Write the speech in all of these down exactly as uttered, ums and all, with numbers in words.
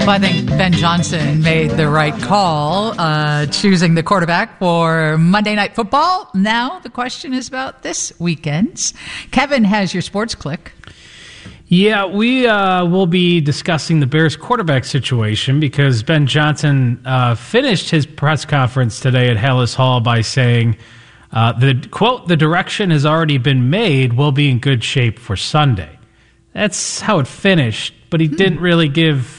Well, I think Ben Johnson made the right call, uh, choosing the quarterback for Monday Night Football. Now the question is about this weekend's. Kevin has your sports click. Yeah, we uh, will be discussing the Bears quarterback situation because Ben Johnson uh, finished his press conference today at Hallis Hall by saying, uh, the quote, "The direction has already been made. We'll be in good shape for Sunday." That's how it finished, but he hmm. didn't really give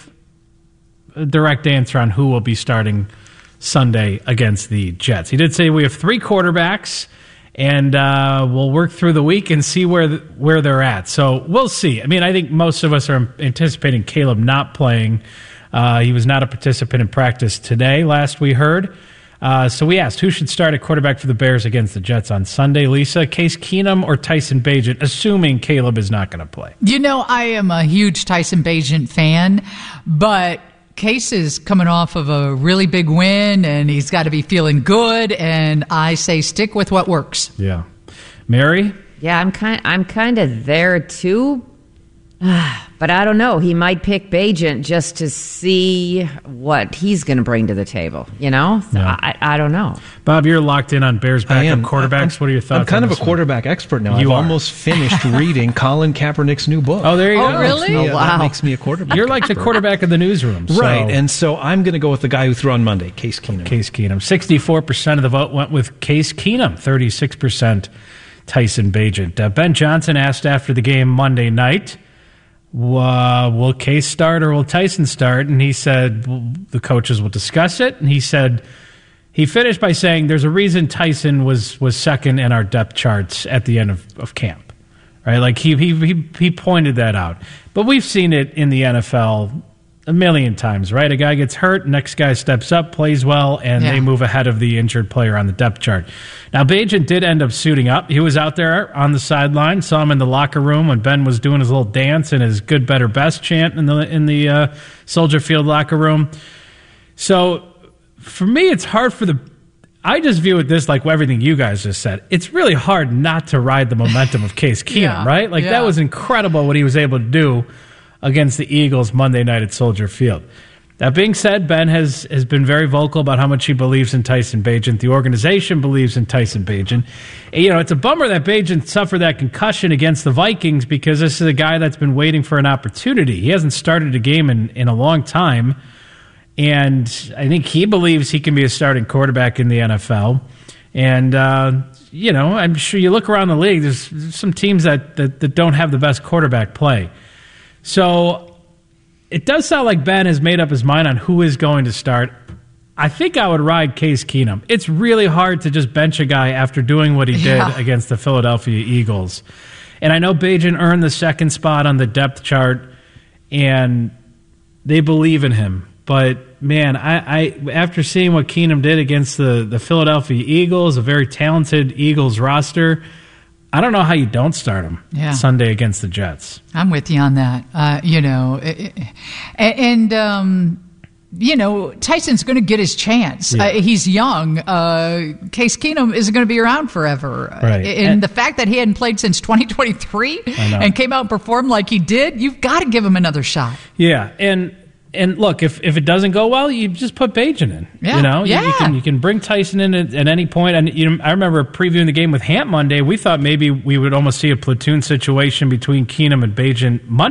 a direct answer on who will be starting Sunday against the Jets. He did say we have three quarterbacks, and uh, we'll work through the week and see where the, where they're at. So we'll see. I mean, I think most of us are anticipating Caleb not playing. Uh, he was not a participant in practice today, last we heard. Uh, so we asked, who should start at quarterback for the Bears against the Jets on Sunday, Lisa? Case Keenum or Tyson Bagent, assuming Caleb is not going to play? You know, I am a huge Tyson Bagent fan, but Case is coming off of a really big win, and he's got to be feeling good, and I say stick with what works. Yeah. Mary? Yeah, I'm kind I'm kind of there, too. But I don't know. He might pick Bagent just to see what he's going to bring to the table, you know? So yeah. I, I don't know. Bob, you're locked in on Bears backup quarterbacks. I'm, what are your thoughts? I'm kind on of a quarterback one? expert now. You I've are. almost finished reading Colin Kaepernick's new book. Oh, there you oh, go. Really? Me, oh, wow. That makes me a quarterback You're like expert. the quarterback of the newsroom. So. Right, and so I'm going to go with the guy who threw on Monday, Case Keenum. Case Keenum. sixty-four percent of the vote went with Case Keenum, thirty-six percent Tyson Bagent. Uh, Ben Johnson asked after the game Monday night, Uh, will Case start or will Tyson start? And he said, well, the coaches will discuss it. And he said, he finished by saying, there's a reason Tyson was, was second in our depth charts at the end of, of camp. Right? Like he, he, he, he pointed that out. But we've seen it in the N F L a million times, right? A guy gets hurt, next guy steps up, plays well, and yeah. they move ahead of the injured player on the depth chart. Now, Bagent did end up suiting up. He was out there on the sideline, saw him in the locker room when Ben was doing his little dance and his good, better, best chant in the in the uh, Soldier Field locker room. So, for me, it's hard for the... I just view it this like everything you guys just said. It's really hard not to ride the momentum of Case Keenum, yeah. right? Like, yeah. that was incredible what he was able to do against the Eagles Monday night at Soldier Field. That being said, Ben has, has been very vocal about how much he believes in Tyson Bagent. The organization believes in Tyson Bagent. And, you know, it's a bummer that Bagent suffered that concussion against the Vikings because this is a guy that's been waiting for an opportunity. He hasn't started a game in, in a long time, and I think he believes he can be a starting quarterback in the N F L. And, uh, you know, I'm sure you look around the league, there's some teams that, that, that don't have the best quarterback play. So it does sound like Ben has made up his mind on who is going to start. I think I would ride Case Keenum. It's really hard to just bench a guy after doing what he did yeah. against the Philadelphia Eagles. And I know Bagent earned the second spot on the depth chart, and they believe in him. But, man, I, I after seeing what Keenum did against the, the Philadelphia Eagles, a very talented Eagles roster, I don't know how you don't start him yeah. Sunday against the Jets. I'm with you on that. Uh, you know, and, um, you know, Tyson's going to get his chance. Yeah. Uh, he's young. Uh, Case Keenum isn't going to be around forever. Right. And, and the fact that he hadn't played since twenty twenty-three and came out and performed like he did, you've got to give him another shot. Yeah, and... And look, if, if it doesn't go well, you just put Bagent in. Yeah, you know, yeah. you, you can you can bring Tyson in at, at any point. And you know, I remember previewing the game with Hamp Monday. We thought maybe we would almost see a platoon situation between Keenum and Bagent Monday.